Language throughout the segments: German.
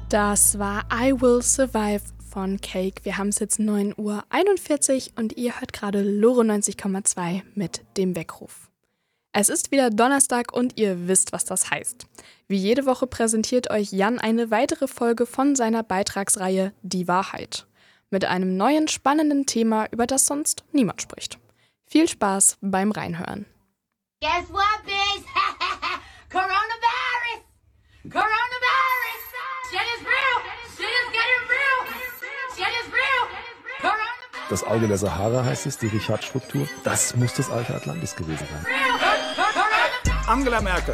Das war I Will Survive von Cake. Wir haben es jetzt 9:41 Uhr und ihr hört gerade Lore 90,2 mit dem Weckruf. Es ist wieder Donnerstag und ihr wisst, was das heißt. Wie jede Woche präsentiert euch Jan eine weitere Folge von seiner Beitragsreihe Die Wahrheit. Mit einem neuen, spannenden Thema, über das sonst niemand spricht. Viel Spaß beim Reinhören. Guess what, bitch? Coronavirus! Coronavirus! Shit is real! Shit is getting real! Shit is real! Coronavirus! Das Auge der Sahara heißt es, die Richard-Struktur. Das muss das alte Atlantis gewesen sein. Angela Merkel.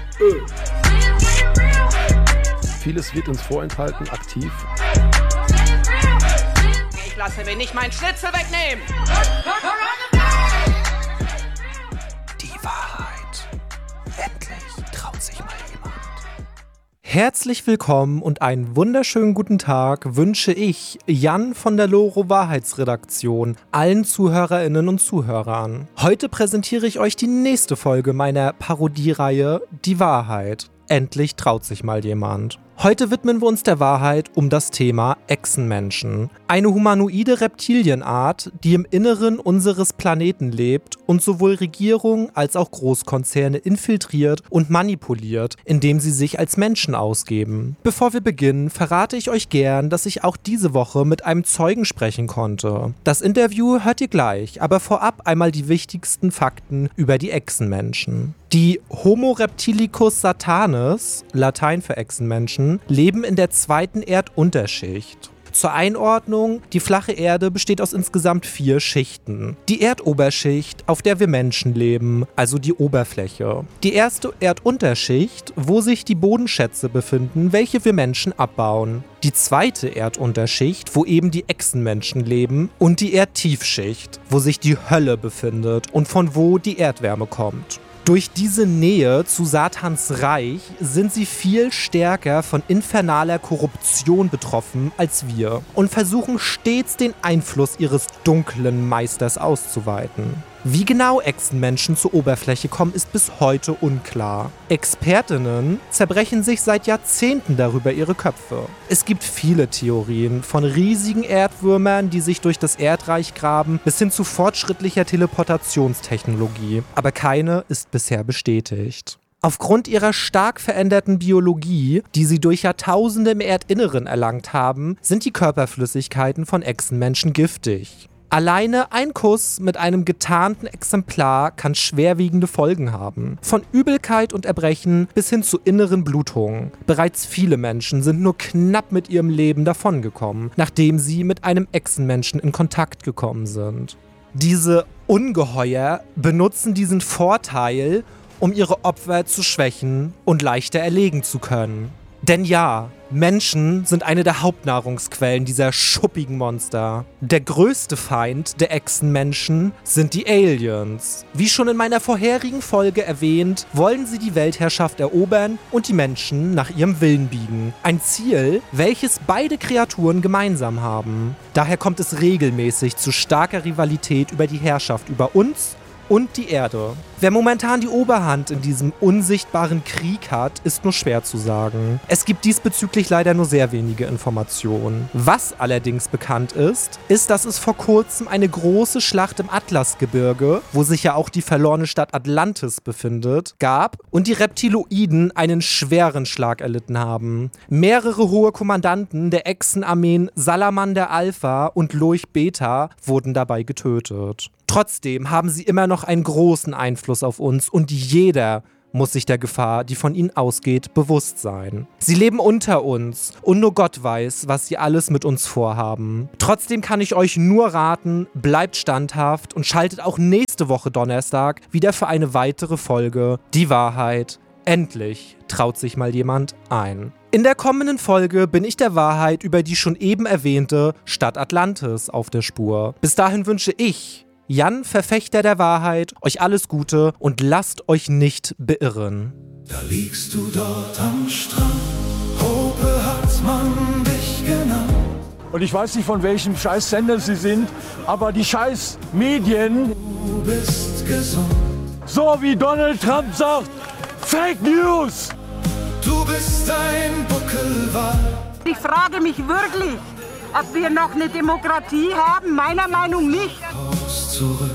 Vieles wird uns vorenthalten, aktiv. Ich lasse mir nicht meinen Schnitzel wegnehmen! Die Wahrheit. Endlich traut sich mal jemand. Herzlich willkommen und einen wunderschönen guten Tag wünsche ich, Jan von der Loro Wahrheitsredaktion, allen ZuhörerInnen und Zuhörern. Heute präsentiere ich euch die nächste Folge meiner Parodiereihe Die Wahrheit. Endlich traut sich mal jemand. Heute widmen wir uns der Wahrheit um das Thema Echsenmenschen. Eine humanoide Reptilienart, die im Inneren unseres Planeten lebt und sowohl Regierungen als auch Großkonzerne infiltriert und manipuliert, indem sie sich als Menschen ausgeben. Bevor wir beginnen, verrate ich euch gern, dass ich auch diese Woche mit einem Zeugen sprechen konnte. Das Interview hört ihr gleich, aber vorab einmal die wichtigsten Fakten über die Echsenmenschen. Die Homo reptilicus satanis, Latein für Echsenmenschen, leben in der zweiten Erdunterschicht. Zur Einordnung, die flache Erde besteht aus insgesamt 4 Schichten. Die Erdoberschicht, auf der wir Menschen leben, also die Oberfläche. Die erste Erdunterschicht, wo sich die Bodenschätze befinden, welche wir Menschen abbauen. Die zweite Erdunterschicht, wo eben die Echsenmenschen leben. Und die Erdtiefschicht, wo sich die Hölle befindet und von wo die Erdwärme kommt. Durch diese Nähe zu Satans Reich sind sie viel stärker von infernaler Korruption betroffen als wir und versuchen stets den Einfluss ihres dunklen Meisters auszuweiten. Wie genau Echsenmenschen zur Oberfläche kommen, ist bis heute unklar. Expertinnen zerbrechen sich seit Jahrzehnten darüber ihre Köpfe. Es gibt viele Theorien, von riesigen Erdwürmern, die sich durch das Erdreich graben, bis hin zu fortschrittlicher Teleportationstechnologie. Aber keine ist bisher bestätigt. Aufgrund ihrer stark veränderten Biologie, die sie durch Jahrtausende im Erdinneren erlangt haben, sind die Körperflüssigkeiten von Echsenmenschen giftig. Alleine ein Kuss mit einem getarnten Exemplar kann schwerwiegende Folgen haben. Von Übelkeit und Erbrechen bis hin zu inneren Blutungen. Bereits viele Menschen sind nur knapp mit ihrem Leben davongekommen, nachdem sie mit einem Echsenmenschen in Kontakt gekommen sind. Diese Ungeheuer benutzen diesen Vorteil, um ihre Opfer zu schwächen und leichter erlegen zu können. Denn ja, Menschen sind eine der Hauptnahrungsquellen dieser schuppigen Monster. Der größte Feind der Echsenmenschen sind die Aliens. Wie schon in meiner vorherigen Folge erwähnt, wollen sie die Weltherrschaft erobern und die Menschen nach ihrem Willen biegen. Ein Ziel, welches beide Kreaturen gemeinsam haben. Daher kommt es regelmäßig zu starker Rivalität über die Herrschaft über uns und die Erde. Wer momentan die Oberhand in diesem unsichtbaren Krieg hat, ist nur schwer zu sagen. Es gibt diesbezüglich leider nur sehr wenige Informationen. Was allerdings bekannt ist, dass es vor kurzem eine große Schlacht im Atlasgebirge, wo sich ja auch die verlorene Stadt Atlantis befindet, gab und die Reptiloiden einen schweren Schlag erlitten haben. Mehrere hohe Kommandanten der Echsenarmeen Salamander Alpha und Lurch Beta wurden dabei getötet. Trotzdem haben sie immer noch einen großen Einfluss auf uns und jeder muss sich der Gefahr, die von ihnen ausgeht, bewusst sein. Sie leben unter uns und nur Gott weiß, was sie alles mit uns vorhaben. Trotzdem kann ich euch nur raten, bleibt standhaft und schaltet auch nächste Woche Donnerstag wieder für eine weitere Folge Die Wahrheit. Endlich traut sich mal jemand ein. In der kommenden Folge bin ich der Wahrheit über die schon eben erwähnte Stadt Atlantis auf der Spur. Bis dahin wünsche ich, Jan, Verfechter der Wahrheit, euch alles Gute und lasst euch nicht beirren. Da liegst du dort am Strand, Hope hat man dich genannt. Und ich weiß nicht, von welchem Scheiß-Sender sie sind, aber die Scheiß-Medien, Du bist gesund, so wie Donald Trump sagt, Fake News! du bist ein Buckelwal. Die ich frage mich wirklich, ob wir noch eine Demokratie haben. Meiner Meinung nicht. Zurück.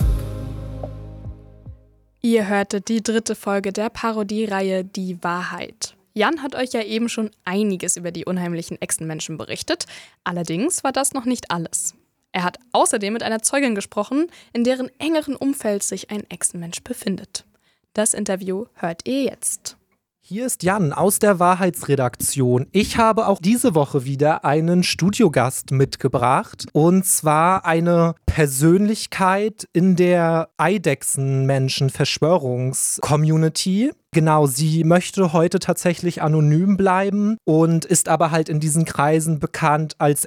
Ihr hörtet die 3. Folge der Parodiereihe Die Wahrheit. Jan hat euch ja eben schon einiges über die unheimlichen Echsenmenschen berichtet. Allerdings war das noch nicht alles. Er hat außerdem mit einer Zeugin gesprochen, in deren engeren Umfeld sich ein Echsenmensch befindet. Das Interview hört ihr jetzt. Hier ist Jan aus der Wahrheitsredaktion. Ich habe auch diese Woche wieder einen Studiogast mitgebracht. Und zwar eine Persönlichkeit in der Eidechsenmenschen-Verschwörungs-Community. Genau, sie möchte heute tatsächlich anonym bleiben und ist aber halt in diesen Kreisen bekannt als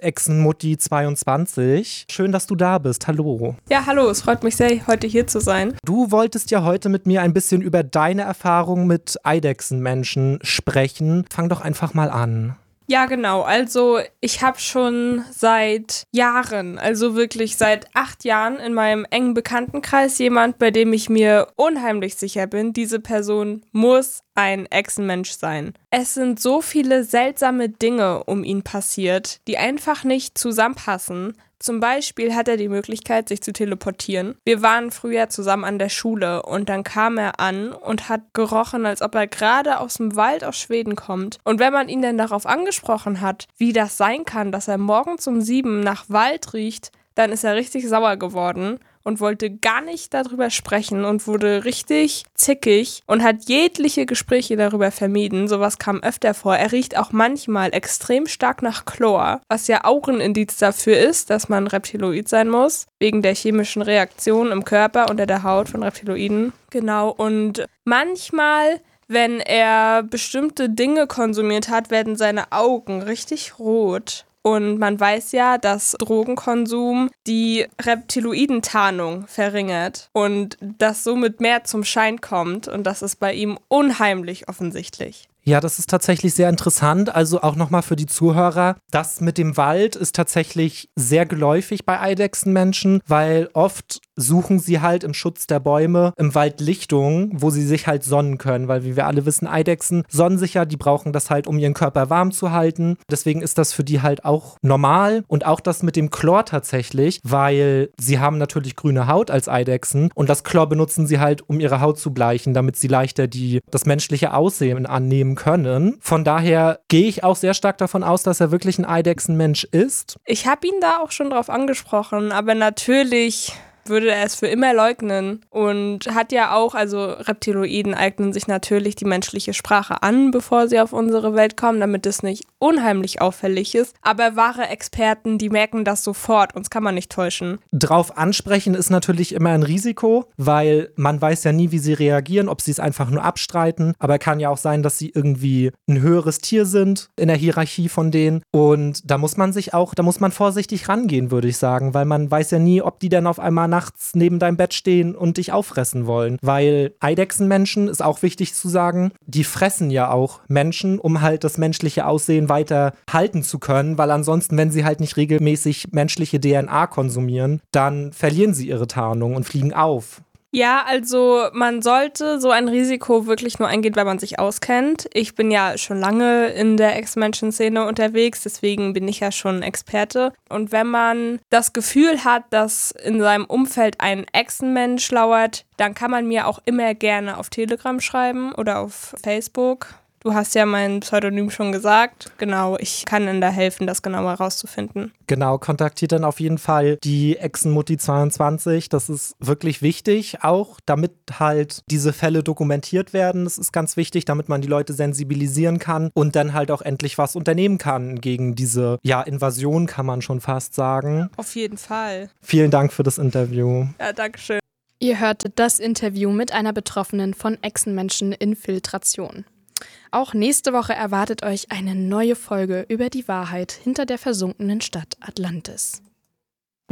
Echsenmutti22. Schön, dass du da bist. Hallo. Ja, hallo, es freut mich sehr, heute hier zu sein. Du wolltest ja heute mit mir ein bisschen über deine Erfahrung mit Eidechsenmenschen sprechen. Fang doch einfach mal an. Ja, genau. Also ich habe schon seit Jahren, also wirklich seit 8 Jahren in meinem engen Bekanntenkreis jemand, bei dem ich mir unheimlich sicher bin, diese Person muss ein Echsenmensch sein. Es sind so viele seltsame Dinge um ihn passiert, die einfach nicht zusammenpassen. Zum Beispiel hat er die Möglichkeit, sich zu teleportieren. Wir waren früher zusammen an der Schule und dann kam er an und hat gerochen, als ob er gerade aus dem Wald aus Schweden kommt. Und wenn man ihn dann darauf angesprochen hat, wie das sein kann, dass er morgens um 7 nach Wald riecht, dann ist er richtig sauer geworden und wollte gar nicht darüber sprechen und wurde richtig zickig und hat jegliche Gespräche darüber vermieden. Sowas kam öfter vor. Er riecht auch manchmal extrem stark nach Chlor, was ja auch ein Indiz dafür ist, dass man Reptiloid sein muss, wegen der chemischen Reaktion im Körper unter der Haut von Reptiloiden. Genau, und manchmal, wenn er bestimmte Dinge konsumiert hat, werden seine Augen richtig rot. Und man weiß ja, dass Drogenkonsum die Reptiloidentarnung verringert und das somit mehr zum Schein kommt. Und das ist bei ihm unheimlich offensichtlich. Ja, das ist tatsächlich sehr interessant. Also auch nochmal für die Zuhörer, das mit dem Wald ist tatsächlich sehr geläufig bei Eidechsenmenschen, weil oft suchen sie halt im Schutz der Bäume im Wald Lichtungen, wo sie sich halt sonnen können, weil wie wir alle wissen, Eidechsen sonnen sich ja, die brauchen das halt, um ihren Körper warm zu halten. Deswegen ist das für die halt auch normal und auch das mit dem Chlor tatsächlich, weil sie haben natürlich grüne Haut als Eidechsen und das Chlor benutzen sie halt, um ihre Haut zu bleichen, damit sie leichter das menschliche Aussehen annehmen können. Von daher gehe ich auch sehr stark davon aus, dass er wirklich ein Eidechsenmensch ist. Ich habe ihn da auch schon drauf angesprochen, aber natürlich würde er es für immer leugnen und hat ja auch, also Reptiloiden eignen sich natürlich die menschliche Sprache an, bevor sie auf unsere Welt kommen, damit es nicht unheimlich auffällig ist. Aber wahre Experten, die merken das sofort, uns kann man nicht täuschen. Drauf ansprechen ist natürlich immer ein Risiko, weil man weiß ja nie, wie sie reagieren, ob sie es einfach nur abstreiten. Aber kann ja auch sein, dass sie irgendwie ein höheres Tier sind in der Hierarchie von denen. Und da muss man vorsichtig rangehen, würde ich sagen, weil man weiß ja nie, ob die dann auf einmal nachts neben deinem Bett stehen und dich auffressen wollen. Weil Eidechsenmenschen, ist auch wichtig zu sagen, die fressen ja auch Menschen, um halt das menschliche Aussehen weiter halten zu können, weil ansonsten, wenn sie halt nicht regelmäßig menschliche DNA konsumieren, dann verlieren sie ihre Tarnung und fliegen auf. Ja, also man sollte so ein Risiko wirklich nur eingehen, weil man sich auskennt. Ich bin ja schon lange in der Echsenmenschen-Szene unterwegs, deswegen bin ich ja schon Experte. Und wenn man das Gefühl hat, dass in seinem Umfeld ein Echsenmensch lauert, dann kann man mir auch immer gerne auf Telegram schreiben oder auf Facebook. Du hast ja mein Pseudonym schon gesagt. Genau, ich kann Ihnen da helfen, das genauer rauszufinden. Genau, kontaktiert dann auf jeden Fall die Echsenmutti22. Das ist wirklich wichtig, auch damit halt diese Fälle dokumentiert werden. Das ist ganz wichtig, damit man die Leute sensibilisieren kann und dann halt auch endlich was unternehmen kann gegen diese, Invasion, kann man schon fast sagen. Auf jeden Fall. Vielen Dank für das Interview. Ja, dankeschön. Ihr hörtet das Interview mit einer Betroffenen von Echsenmenschen-Infiltration. Auch nächste Woche erwartet euch eine neue Folge über die Wahrheit hinter der versunkenen Stadt Atlantis.